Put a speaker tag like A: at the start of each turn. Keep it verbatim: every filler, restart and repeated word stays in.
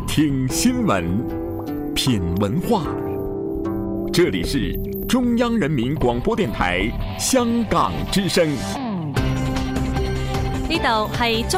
A: 听新闻，品文化。这里是中央人民廣播電台香港之聲。
B: 呢度係中